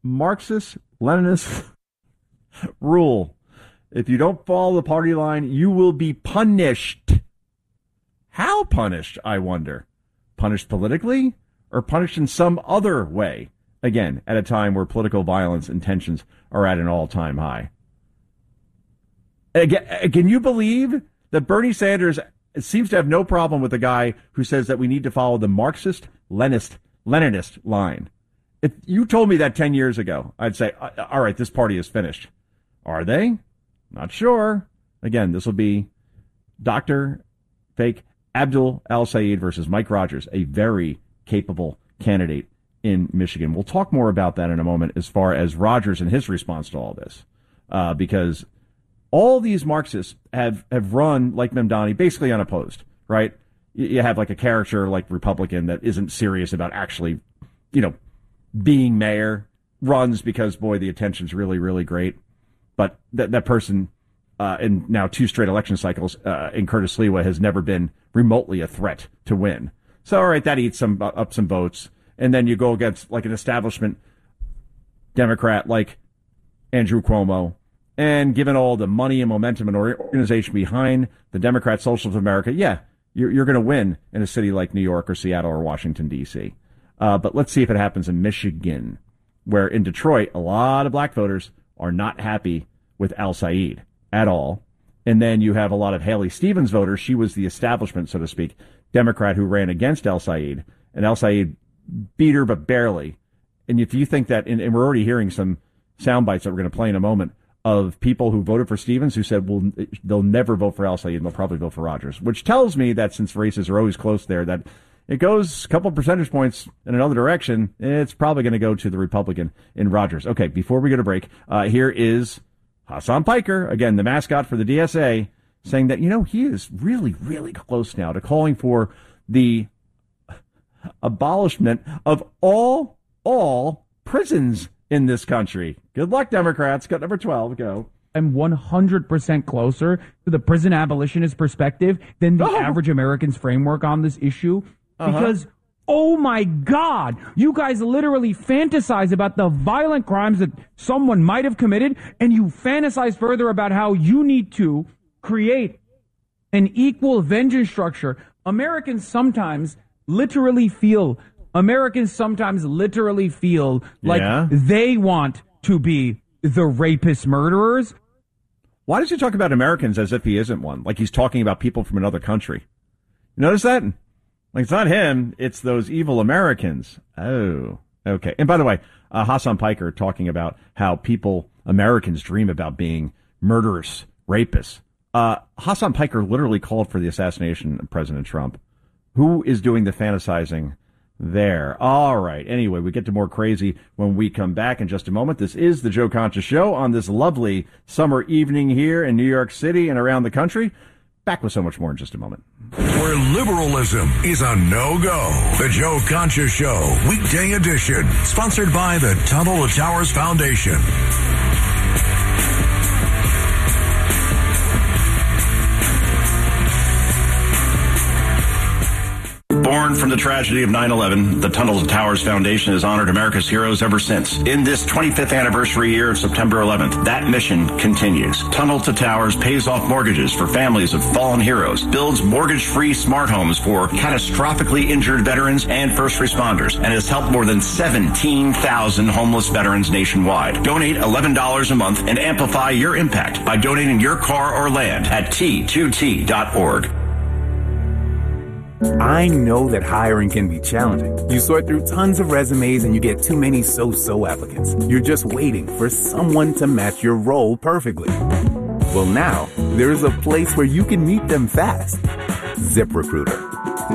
Marxist Leninist rule. If you don't follow the party line, you will be punished. How punished, I wonder? Punished politically or punished in some other way? Again, at a time where political violence and tensions are at an all-time high. Again, can you believe that Bernie Sanders seems to have no problem with the guy who says that we need to follow the Marxist Leninist line? If you told me that 10 years ago, I'd say, all right, this party is finished. Are they? Not sure. Again, this will be Dr. Fake Abdul El-Sayed versus Mike Rogers, a very capable candidate in Michigan. We'll talk more about that in a moment as far as Rogers and his response to all this, because all these Marxists have run like Mamdani, basically unopposed, right? You have like a character like Republican that isn't serious about actually, being mayor, runs because, boy, the attention's really, really great. But that person in now 2 straight election cycles in Curtis Sliwa has never been remotely a threat to win. So, all right, that eats up some votes. And then you go against like an establishment Democrat like Andrew Cuomo. And given all the money and momentum and organization behind the Democrat Socialists of America, yeah, you're going to win in a city like New York or Seattle or Washington, D.C. But let's see if it happens in Michigan, where in Detroit, a lot of black voters are not happy with El-Sayed at all. And then you have a lot of Haley Stevens voters. She was the establishment, so to speak, Democrat who ran against El-Sayed. And El-Sayed beat her, but barely. And if you think that, and we're already hearing some sound bites that we're going to play in a moment, of people who voted for Stevens who said, well, they'll never vote for El-Sayed and they'll probably vote for Rogers, which tells me that since races are always close there, that it goes a couple of percentage points in another direction, it's probably going to go to the Republican in Rogers. Okay, before we go to break, here is Hassan Piker, again, the mascot for the DSA, saying that, he is really, really close now to calling for the abolishment of all prisons in this country. Good luck, Democrats. Got number 12. Go. I'm 100% closer to the prison abolitionist perspective than the average American's framework on this issue. Because, oh my God, you guys literally fantasize about the violent crimes that someone might have committed, and you fantasize further about how you need to create an equal vengeance structure. Americans sometimes literally feel like they want to be the rapist murderers. Why does he talk about Americans as if he isn't one? Like he's talking about people from another country. You notice that? Like it's not him, it's those evil Americans. Oh, okay. And by the way, Hassan Piker talking about how Americans dream about being murderous rapists. Hassan Piker literally called for the assassination of President Trump. Who is doing the fantasizing there? All right. Anyway, we get to more crazy when we come back in just a moment. This is the Joe Concha Show on this lovely summer evening here in New York City and around the country. Back with so much more in just a moment. Where liberalism is a no-go. The Joe Concha Show, weekday edition, sponsored by the Tunnel to Towers Foundation. Born from the tragedy of 9/11, the Tunnel to Towers Foundation has honored America's heroes ever since. In this 25th anniversary year of September 11th, that mission continues. Tunnel to Towers pays off mortgages for families of fallen heroes, builds mortgage-free smart homes for catastrophically injured veterans and first responders, and has helped more than 17,000 homeless veterans nationwide. Donate $11 a month and amplify your impact by donating your car or land at T2T.org. I know that hiring can be challenging. You sort through tons of resumes and you get too many so-so applicants. You're just waiting for someone to match your role perfectly. Well, now there's a place where you can meet them fast. ZipRecruiter.